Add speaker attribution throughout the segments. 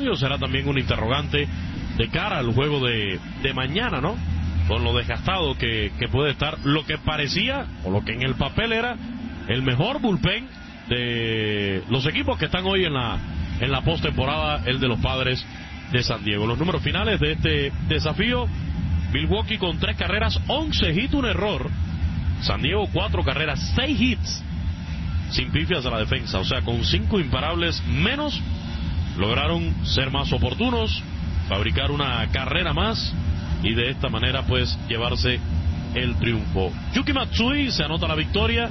Speaker 1: estadio será también un interrogante de cara al juego de mañana, ¿no? Con lo desgastado que puede estar lo que parecía, o lo que en el papel era, el mejor bullpen de los equipos que están hoy en la postemporada, el de los Padres de San Diego. Los números finales de este desafío: Milwaukee con 3 carreras, 11 hits, 1 error. San Diego 4 carreras, 6 hits, sin pifias a la defensa. O sea, con 5 imparables menos, lograron ser más oportunos, fabricar una carrera más y de esta manera pues llevarse el triunfo. Yuki Matsui se anota la victoria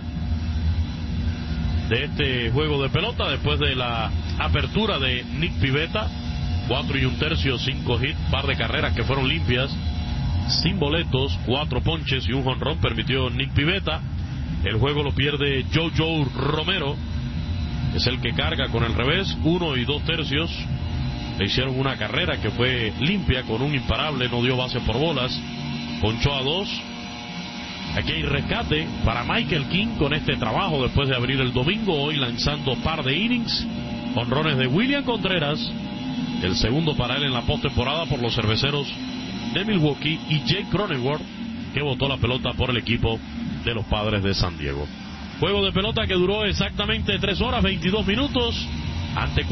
Speaker 1: de este juego de pelota después de la apertura de Nick Pivetta. 4 1/3, 5 hits, par de carreras que fueron limpias, sin boletos, 4 ponches y un jonrón permitió Nick Pivetta. El juego lo pierde Jojo Romero, es el que carga con el revés, 1 2/3. Le hicieron una carrera que fue limpia con un imparable, no dio base por bolas, ponchó a 2. Aquí hay rescate para Michael King con este trabajo después de abrir el domingo, hoy lanzando par de innings. Jonrones de William Contreras, el segundo para él en la postemporada por los Cerveceros de Milwaukee, y Jake Cronenworth, que botó la pelota por el equipo de los Padres de San Diego. Juego de pelota que duró exactamente 3 horas 22 minutos ante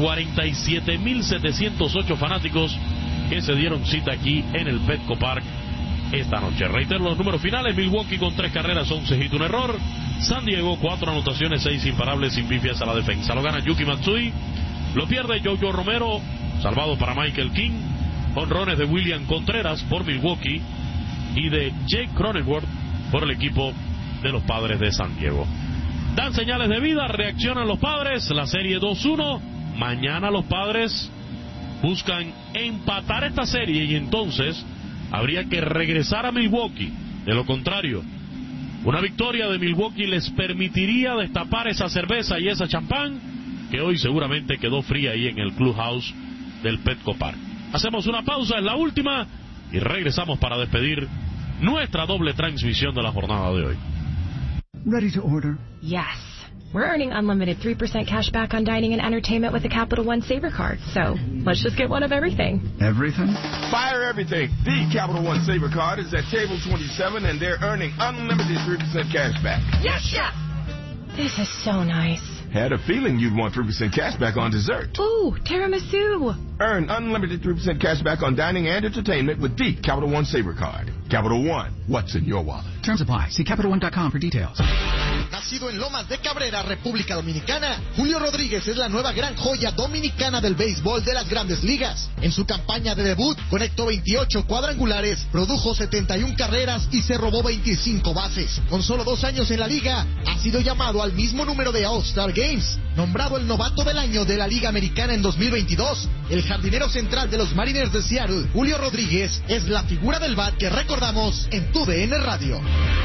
Speaker 1: 47.708 fanáticos que se dieron cita aquí en el Petco Park esta noche. Reitero los números finales: Milwaukee con 3 carreras, 11 hits, 1 error. San Diego 4 anotaciones, 6 imparables, sin pifias a la defensa. Lo gana Yuki Matsui, lo pierde Jojo Romero, salvado para Michael King. Jonrones de William Contreras por Milwaukee y de Jake Cronenworth por el equipo de los Padres de San Diego. Dan señales de vida, reaccionan los Padres, la serie 2-1. Mañana los Padres buscan empatar esta serie y entonces habría que regresar a Milwaukee. De lo contrario, una victoria de Milwaukee les permitiría destapar esa cerveza y esa champán que hoy seguramente quedó fría ahí en el clubhouse del Petco Park. Hacemos una pausa, es la última, y regresamos para despedir nuestra doble transmisión de la jornada de hoy.
Speaker 2: Ready to order?
Speaker 3: Yes. We're earning unlimited 3% cash back on dining and entertainment with the Capital One Saver Card. So, let's just get one of everything.
Speaker 2: Everything?
Speaker 4: Fire everything. The Capital One Saver Card is at table 27 and they're earning unlimited 3% cash back.
Speaker 3: Yes, chef! This is so nice.
Speaker 4: Had a feeling you'd want 3% cash back on dessert.
Speaker 3: Ooh, tiramisu.
Speaker 4: Earn unlimited 3% cash back on dining and entertainment with the Capital One Saver Card. Capital One, what's in your wallet?
Speaker 2: Terms apply. See CapitalOne.com for details.
Speaker 5: Nacido en Lomas de Cabrera, República Dominicana, Julio Rodríguez es la nueva gran joya dominicana del béisbol de las Grandes Ligas. En su campaña de debut, conectó 28 cuadrangulares, produjo 71 carreras y se robó 25 bases. Con solo 2 años en la liga, ha sido llamado al mismo número de All-Star Games. Nombrado el novato del año de la Liga Americana en 2022, el jardinero central de los Mariners de Seattle, Julio Rodríguez, es la figura del bat que recordamos en TUDN Radio.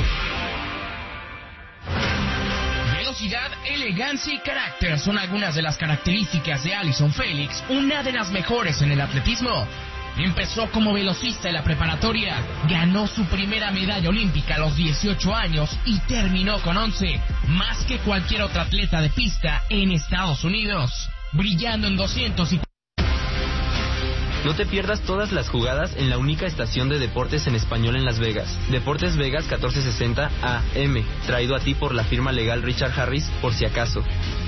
Speaker 6: Velocidad, elegancia y carácter son algunas de las características de Allyson Félix, una de las mejores en el atletismo. Empezó como velocista en la preparatoria, ganó su primera medalla olímpica a los 18 años y terminó con 11, más que cualquier otro atleta de pista en Estados Unidos, brillando en 200 y...
Speaker 7: No te pierdas todas las jugadas en la única estación de deportes en español en Las Vegas. Deportes Vegas 1460 AM, traído a ti por la firma legal Richard Harris, por si acaso.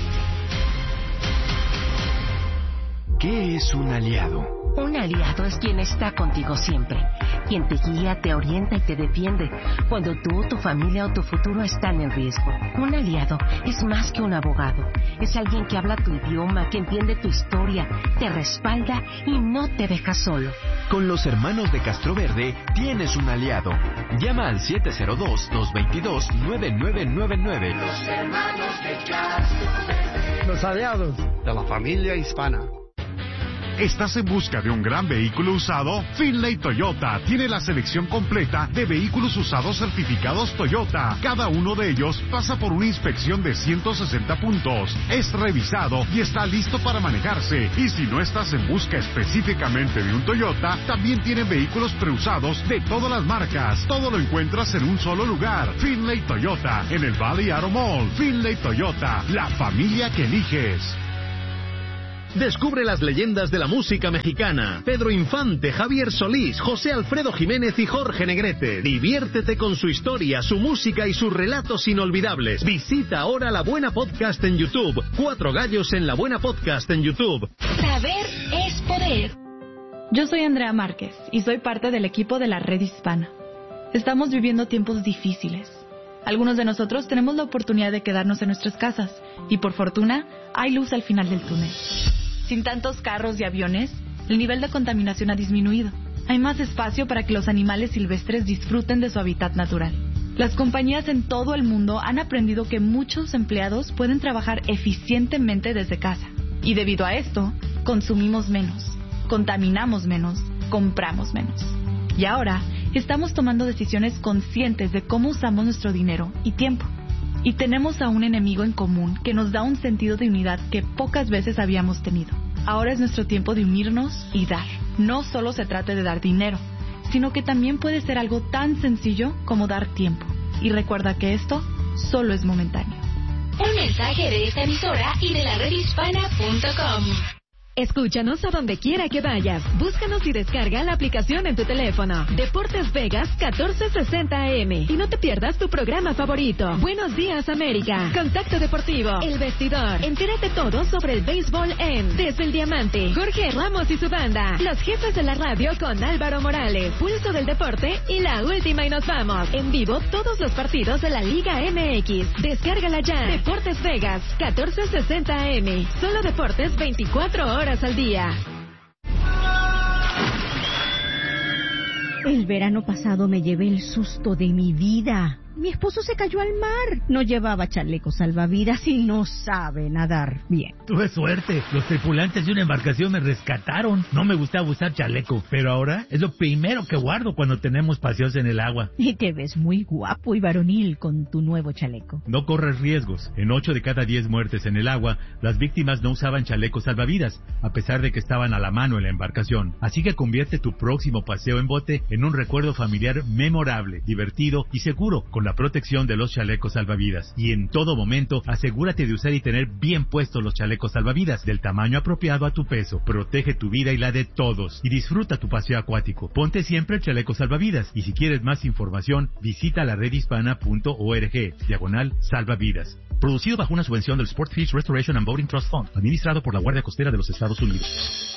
Speaker 8: ¿Qué es un aliado?
Speaker 9: Un aliado es quien está contigo siempre, quien te guía, te orienta y te defiende cuando tú, tu familia o tu futuro están en riesgo. Un aliado es más que un abogado, es alguien que habla tu idioma, que entiende tu historia, te respalda y no te deja solo.
Speaker 8: Con los hermanos de Castroverde tienes un aliado. Llama al 702-222-9999.
Speaker 10: Los hermanos de Castroverde.
Speaker 11: Los aliados de la familia hispana.
Speaker 12: ¿Estás en busca de un gran vehículo usado? Finlay Toyota tiene la selección completa de vehículos usados certificados Toyota. Cada uno de ellos pasa por una inspección de 160 puntos. Es revisado y está listo para manejarse. Y si no estás en busca específicamente de un Toyota, también tienen vehículos preusados de todas las marcas. Todo lo encuentras en un solo lugar. Finlay Toyota, en el Valley Auto Mall. Finlay Toyota, la familia que eliges.
Speaker 13: Descubre las leyendas de la música mexicana. Pedro Infante, Javier Solís, José Alfredo Jiménez y Jorge Negrete. Diviértete con su historia, su música y sus relatos inolvidables. Visita ahora La Buena Podcast en YouTube. 4 gallos en La Buena Podcast en YouTube.
Speaker 14: Saber es poder. Yo soy Andrea Márquez y soy parte del equipo de la Red Hispana. Estamos viviendo tiempos difíciles. Algunos de nosotros tenemos la oportunidad de quedarnos en nuestras casas y por fortuna hay luz al final del túnel. Sin tantos carros y aviones, el nivel de contaminación ha disminuido. Hay más espacio para que los animales silvestres disfruten de su hábitat natural. Las compañías en todo el mundo han aprendido que muchos empleados pueden trabajar eficientemente desde casa. Y debido a esto, consumimos menos, contaminamos menos, compramos menos. Y ahora, estamos tomando decisiones conscientes de cómo usamos nuestro dinero y tiempo. Y tenemos a un enemigo en común que nos da un sentido de unidad que pocas veces habíamos tenido. Ahora es nuestro tiempo de unirnos y dar. No solo se trata de dar dinero, sino que también puede ser algo tan sencillo como dar tiempo. Y recuerda que esto solo es momentáneo.
Speaker 15: Un mensaje de esta emisora y de la redhispana.com.
Speaker 16: Escúchanos a donde quiera que vayas. Búscanos y descarga la aplicación en tu teléfono. Deportes Vegas 1460 AM. Y no te pierdas tu programa favorito. Buenos días, América. Contacto Deportivo. El Vestidor. Entérate todo sobre el béisbol en Desde el Diamante. Jorge Ramos y su banda. Los jefes de la radio con Álvaro Morales. Pulso del Deporte y la última y nos vamos. En vivo todos los partidos de la Liga MX. Descárgala ya. Deportes Vegas 1460 AM. Solo deportes 24 horas al día.
Speaker 17: El verano pasado me llevé el susto de mi vida. Mi esposo se cayó al mar. No llevaba chaleco salvavidas y no sabe nadar bien.
Speaker 18: Tuve suerte. Los tripulantes de una embarcación me rescataron. No me gustaba usar chaleco, pero ahora es lo primero que guardo cuando tenemos paseos en el agua.
Speaker 17: Y te ves muy guapo y varonil con tu nuevo chaleco.
Speaker 18: No corres riesgos. En 8 de cada 10 muertes en el agua, las víctimas no usaban chalecos salvavidas, a pesar de que estaban a la mano en la embarcación. Así que convierte tu próximo paseo en bote en un recuerdo familiar memorable, divertido y seguro, con la protección de los chalecos salvavidas. Y en todo momento, asegúrate de usar y tener bien puestos los chalecos salvavidas del tamaño apropiado a tu peso. Protege tu vida y la de todos. Y disfruta tu paseo acuático. Ponte siempre el chaleco salvavidas. Y si quieres más información, visita la redhispana.org/salvavidas. Producido bajo una subvención del Sportfish Restoration and Boating Trust Fund, administrado por la Guardia Costera de los Estados Unidos.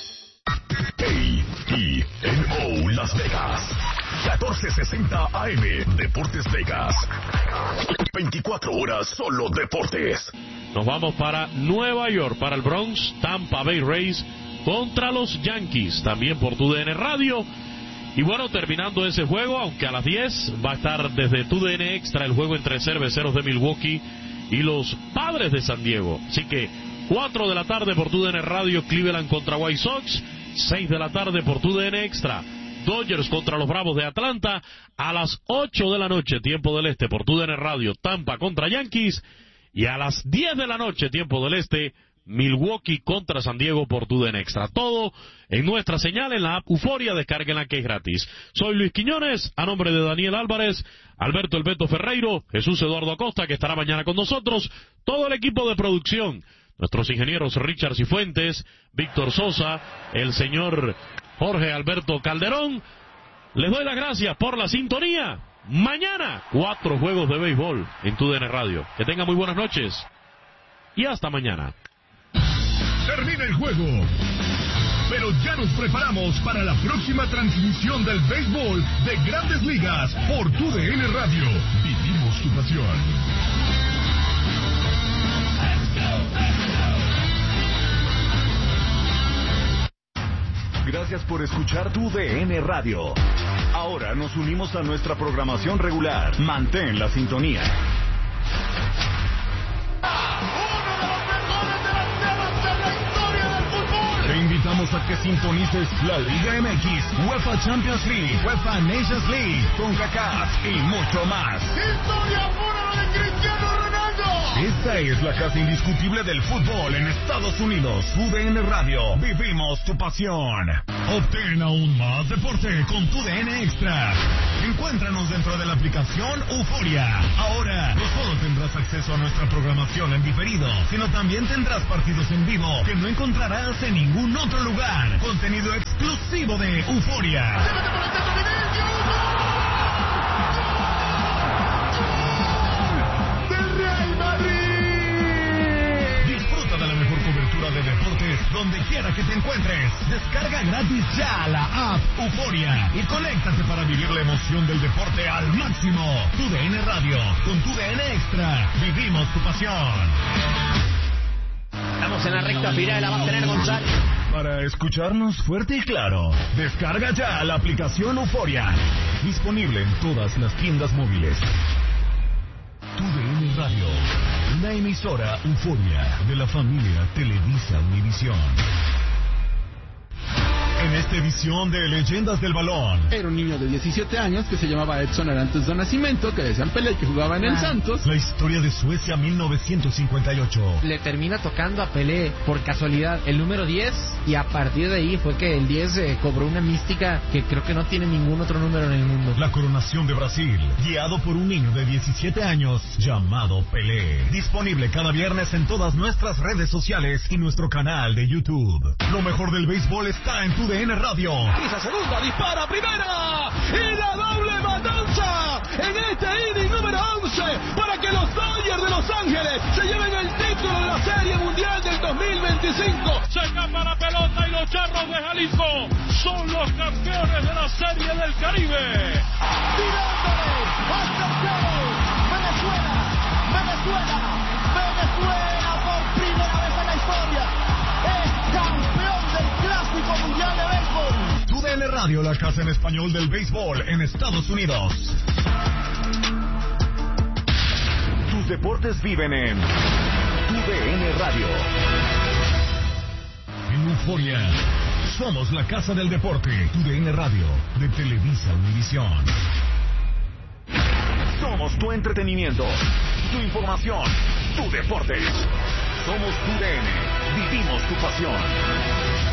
Speaker 19: KENO Las Vegas 1460 AM. Deportes Vegas. 24 horas solo deportes.
Speaker 1: Nos vamos para Nueva York, para el Bronx. Tampa Bay Rays contra los Yankees, también por TUDN Radio. Y bueno, terminando ese juego, aunque a las 10 va a estar desde TUDN Extra el juego entre Cerveceros de Milwaukee y los Padres de San Diego. Así que 4 de la tarde por TUDN Radio, Cleveland contra White Sox. 6 de la tarde por TUDN Extra, Dodgers contra los Bravos de Atlanta. A las 8 de la noche, tiempo del este, por TUDN Radio, Tampa contra Yankees. Y a las 10 de la noche, tiempo del este, Milwaukee contra San Diego por TUDN Extra. Todo en nuestra señal en la app Euforia. Descárguenla que es gratis. Soy Luis Quiñones, a nombre de Daniel Álvarez, Alberto El Beto Ferreiro, Jesús Eduardo Acosta, que estará mañana con nosotros, todo el equipo de producción, nuestros ingenieros Richard Cifuentes, Víctor Sosa, el señor Jorge Alberto Calderón. Les doy las gracias por la sintonía. Mañana, 4 juegos de béisbol en TUDN Radio. Que tengan muy buenas noches y hasta mañana.
Speaker 19: Termina el juego, pero ya nos preparamos para la próxima transmisión del béisbol de Grandes Ligas por TUDN Radio. Vivimos tu pasión.
Speaker 8: Gracias por escuchar TUDN Radio. Ahora nos unimos a nuestra programación regular. Mantén la sintonía.
Speaker 19: Te invitamos a que sintonices la Liga MX, UEFA Champions League, UEFA Nations League, CONCACAF y mucho más.
Speaker 10: ¡Historia pura de Cristiano Ronaldo!
Speaker 19: Esta es la casa indiscutible del fútbol en Estados Unidos. TUDN Radio. Vivimos tu pasión. Obtén aún más deporte con TUDN Extra. Encuéntranos dentro de la aplicación Euforia. Ahora, no solo tendrás acceso a nuestra programación en diferido, sino también tendrás partidos en vivo que no encontrarás en ningún otro lugar. Contenido exclusivo de Euforia. Disfruta de la mejor cobertura de deportes donde quiera que te encuentres. Descarga gratis ya la app Euforia y conéctate para vivir la emoción del deporte al máximo. TUDN Radio, con TUDN Extra, vivimos tu pasión.
Speaker 20: Estamos en la recta final, la va a tener González.
Speaker 19: Para escucharnos fuerte y claro, descarga ya la aplicación Euforia. Disponible en todas las tiendas móviles. TUDN Radio, una emisora Euforia de la familia Televisa Univisión. En esta edición de Leyendas del Balón.
Speaker 21: Era un niño de 17 años que se llamaba Edson Arantes do Nascimento, que decían Pelé, que jugaba en el Santos.
Speaker 19: La historia de Suecia 1958.
Speaker 20: Le termina tocando a Pelé, por casualidad, el número 10, y a partir de ahí fue que el 10 cobró una mística que creo que no tiene ningún otro número en el mundo.
Speaker 19: La coronación de Brasil, guiado por un niño de 17 años llamado Pelé. Disponible cada viernes en todas nuestras redes sociales y nuestro canal de YouTube. Lo mejor del béisbol está en TUDN Radio.
Speaker 10: Pisa segunda, dispara primera y la doble matanza en este inning número 11 para que los Dodgers de Los Ángeles se lleven el título de la Serie Mundial del 2025.
Speaker 1: Se escapa la pelota y los Charros de Jalisco son los campeones de la Serie del Caribe.
Speaker 10: Tirándole al tercero, Venezuela por primera vez en la historia es campeón del Clásico Mundial de Béisbol.
Speaker 19: TUDN Radio, la casa en español del béisbol en Estados Unidos.
Speaker 8: Tus deportes viven en TUDN Radio.
Speaker 19: En Euforia, somos la casa del deporte. TUDN Radio, de Televisa Univisión.
Speaker 8: Somos tu entretenimiento, tu información, tu deporte. Somos TUDN. Vivimos tu pasión.